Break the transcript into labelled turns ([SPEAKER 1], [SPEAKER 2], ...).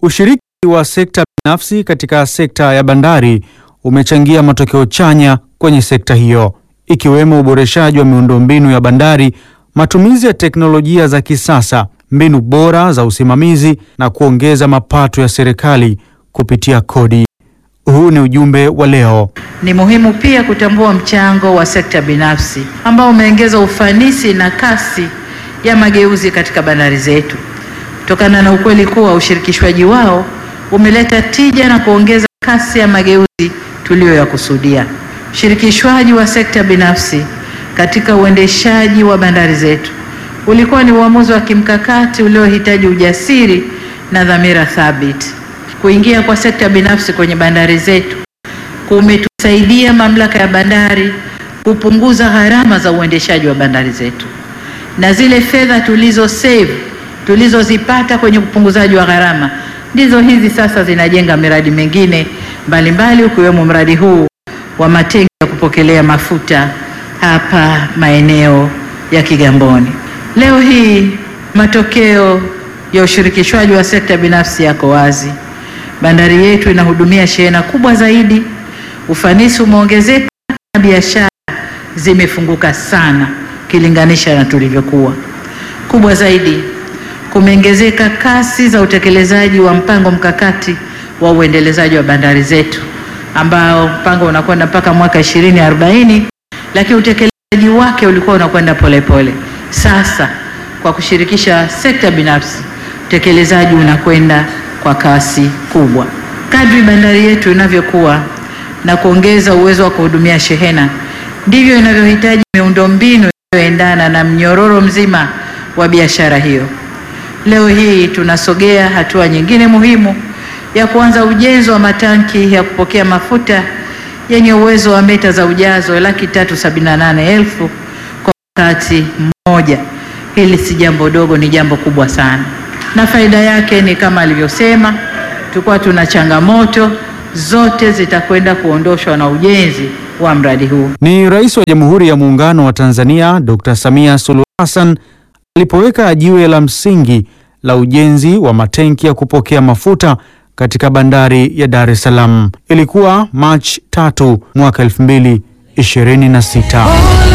[SPEAKER 1] Ushiriki wa sekta binafsi katika sekta ya bandari umechangia matokeo chanya kwenye sekta hiyo, ikiwemo uboreshaji wa miundombinu ya bandari, matumizi ya teknolojia za kisasa, mbinu bora za usimamizi na kuongeza mapato ya serikali kupitia kodi. Huu ni ujumbe wa leo.
[SPEAKER 2] Ni muhimu pia kutambua mchango wa sekta binafsi ambao umeongeza ufanisi na kasi ya mageuzi katika bandari zetu, kutokana na ukweli kuwa ushirikishwaji wao umeleta tija na kuongeza kasi ya mageuzi tuliyoyakusudia. Ushirikishwaji wa sekta binafsi katika uendeshaji wa bandari zetu ulikuwa ni uamuzi wa kimkakati uliohitaji ujasiri na dhamira thabiti. Kuingia kwa sekta binafsi kwenye bandari zetu kumetusaidia mamlaka ya bandari kupunguza gharama za uendeshaji wa bandari zetu, na zile fedha tulizozipata kwenye upunguzaji wa gharama ndizo hizi sasa zinajenga miradi mingine mbalimbali, ukiwemo mradi huu wa matenki ya kupokelea mafuta hapa maeneo ya Kigamboni. Leo hii matokeo ya ushirikishwaji wa sekta binafsi yako wazi. Bandari yetu inahudumia shehena kubwa zaidi, ufanisi umeongezeka na biashara zimefunguka sana kilinganisha na tulivyokuwa. Kubwa zaidi, kumeongezeka kasi za utekelezaji wa mpango mkakati wa uendelezaji wa bandari zetu, ambao mpango unakwenda mpaka mwaka 2040, lakini utekelezaji wake ulikuwa unakwenda polepole. Sasa kwa kushirikisha sekta binafsi, utekelezaji unakwenda kwa kasi kubwa. Kadri bandari yetu inavyokuwa na kuongeza uwezo wa kuhudumia shehena, ndivyo inavyohitaji miundombinu inayoendana na mnyororo mzima wa biashara hiyo. Leo hii tunasogea hatua nyingine muhimu ya kuanza ujenzi wa matanki ya kupokea mafuta yenye uwezo wa mita za ujazo 378,000 kwa wakati mmoja. Hili si jambo dogo, ni jambo kubwa sana, na faida yake ni kama alivyosema, tulikuwa tuna changamoto zote zitakwenda kuondoshwa na ujenzi wa mradi huu.
[SPEAKER 1] Ni Rais wa Jamhuri ya Muungano wa Tanzania Dr. Samia Suluhu Hassan alipoweka jiwe la msingi la ujenzi wa matenki ya kupokea mafuta katika bandari ya Dar es Salaam. Ilikuwa Machi 3 mwaka 2026.